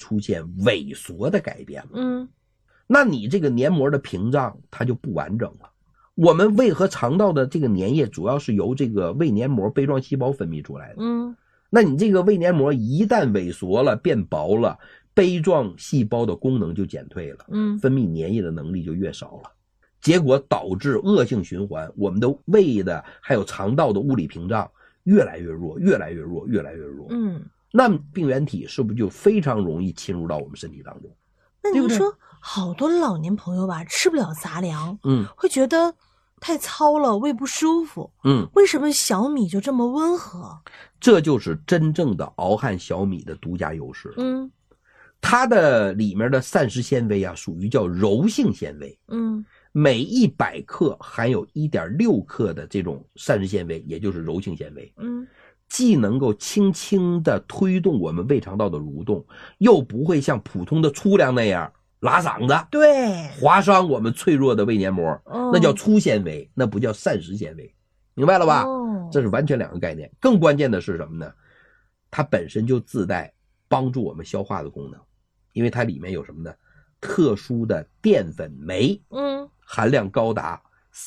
出现萎缩的改变了。那你这个黏膜的屏障它就不完整了。我们胃和肠道的这个粘液主要是由这个胃黏膜杯状细胞分泌出来的。那你这个胃黏膜一旦萎缩了变薄了，杯状细胞的功能就减退了，分泌粘液的能力就越少了，结果导致恶性循环，我们的胃的还有肠道的物理屏障越来越弱，越来越弱，越来越弱。那病原体是不是就非常容易侵入到我们身体当中？ 那您说好多老年朋友吧，吃不了杂粮，会觉得太糙了，胃不舒服。为什么小米就这么温和？ 这就是真正的敖汉小米的独家优势。它的里面的膳食纤维啊，属于叫柔性纤维。每100克含有 1.6 克的这种膳食纤维，也就是柔性纤维。既能够轻轻地推动我们胃肠道的蠕动，又不会像普通的粗粮那样拉嗓子， 对， 划伤我们脆弱的胃黏膜。那叫粗纤维，那不叫膳食纤维，明白了吧？这是完全两个概念。更关键的是什么呢？它本身就自带帮助我们消化的功能，因为它里面有什么呢？特殊的淀粉酶，含量高达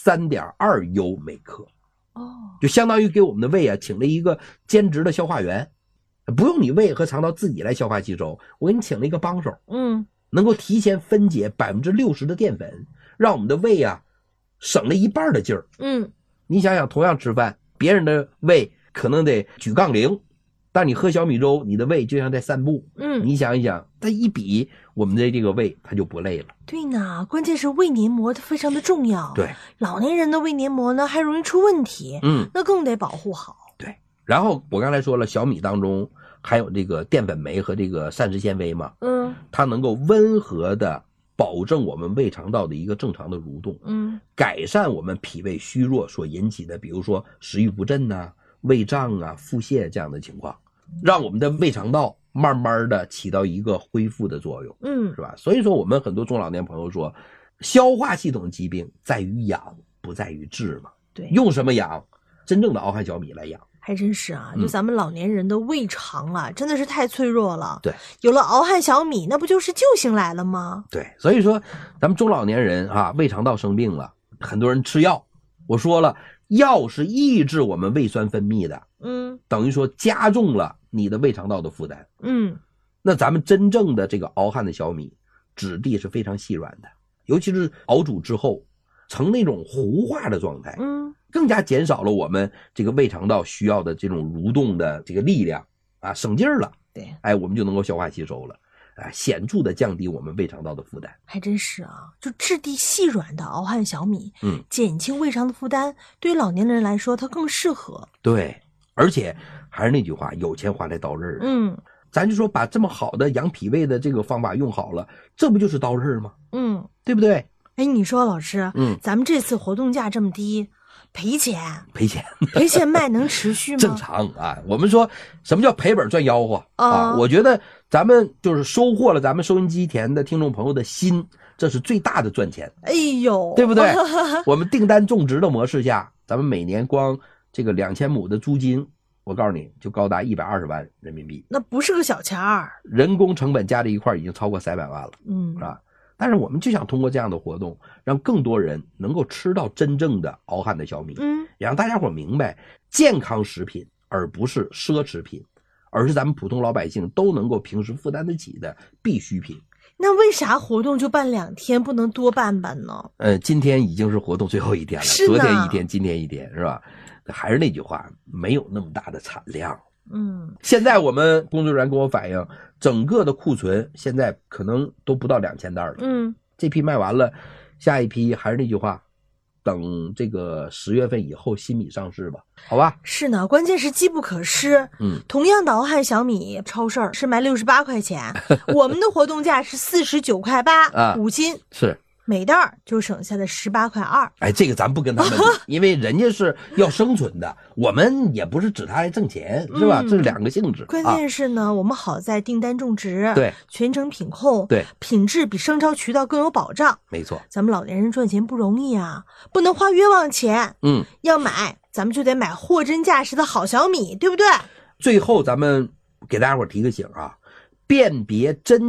3.2 优每克。就相当于给我们的胃啊请了一个兼职的消化员，不用你胃和肠道自己来消化吸收，我给你请了一个帮手，能够提前分解 60% 的淀粉，让我们的胃啊省了一半的劲儿。你想想，同样吃饭，别人的胃可能得举杠铃，但你喝小米粥，你的胃就像在散步。你想一想，它一比，我们的这个胃它就不累了。 对呢，关键是胃黏膜它非常的重要。 对， 老年人的胃黏膜呢还容易出问题，那更得保护好。 对，然后我刚才说了，小米当中含有这个淀粉酶和这个膳食纤维嘛，它能够温和的保证我们胃肠道的一个正常的蠕动，改善我们脾胃虚弱所引起的，比如说食欲不振啊、胃胀啊、腹泻这样的情况，让我们的胃肠道慢慢的起到一个恢复的作用，是吧？所以说我们很多中老年朋友说，消化系统疾病在于养，不在于治嘛。 对， 用什么养？真正的敖汉小米来养。 还真是啊，就咱们老年人的胃肠啊，真的是太脆弱了。 对， 有了敖汉小米，那不就是救星来了吗？ 对，所以说咱们中老年人啊，胃肠道生病了，很多人吃药。我说了，药是抑制我们胃酸分泌的，等于说加重了你的胃肠道的负担。那咱们真正的这个敖汉的小米质地是非常细软的，尤其是熬煮之后成那种糊化的状态，更加减少了我们这个胃肠道需要的这种蠕动的这个力量啊，省劲儿了。 对， 我们就能够消化吸收了，显著的降低我们胃肠道的负担。 还真是啊，就质地细软的敖汉小米，减轻胃肠的负担，对于老年人来说它更适合。 对，而且还是那句话，有钱花在刀刃上。咱就说把这么好的养脾胃的这个方法用好了，这不就是刀刃吗？对不对？ 你说老师，咱们这次活动价这么低，赔钱卖能持续吗？ 正常啊，我们说什么叫赔本赚吆喝啊？我觉得咱们就是收获了咱们收音机前的听众朋友的心，这是最大的赚钱。 哎呦， 对不对？我们订单种植的模式下，咱们每年光这个2000亩的租金，我告诉你就高达120万人民币， 那不是个小钱儿， 人工成本加在一块已经超过300万了，是吧？但是我们就想通过这样的活动，让更多人能够吃到真正的敖汉的小米，也让大家伙明白，健康食品而不是奢侈品，而是咱们普通老百姓都能够平时负担得起的必需品。 那为啥活动就办2天，不能多办办呢？ 今天已经是活动最后一天了，昨天一天，今天一天，是吧？还是那句话，没有那么大的产量。现在我们工作人员跟我反映，整个的库存现在可能都不到2000袋了。这批卖完了，下一批还是那句话，等这个10月份以后新米上市吧，好吧？ 是呢，关键是机不可失。同样的敖汉小米，超市是卖68块钱，我们的活动价是49.8块5斤， 是。 每袋就省下的18.2块。 这个咱不跟他们比，因为人家是要生存的，我们也不是指他来挣钱，是吧？这是两个性质。 关键是呢，我们好在订单种植， 对， 全程品控， 对， 品质比商超渠道更有保障。 没错， 咱们老年人赚钱不容易啊，不能花冤枉钱。要买咱们就得买货真价实的好小米，对不对？ 最后咱们给大家伙提个醒啊，辨别真